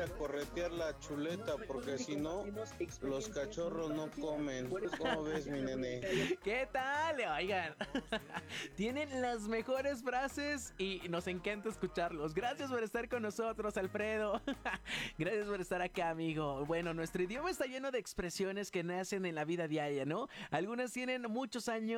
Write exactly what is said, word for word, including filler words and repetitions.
a corretear la chuleta porque si no, los cachorros no comen. ¿Cómo ves, mi nene? ¿Qué tal? Oigan, tienen las mejores frases y nos encanta escucharlos. Gracias por estar con nosotros, Alfredo. Gracias por estar acá, amigo. Bueno, nuestro idioma está lleno de expresiones que nacen en la vida diaria, ¿no? Algunas tienen muchos años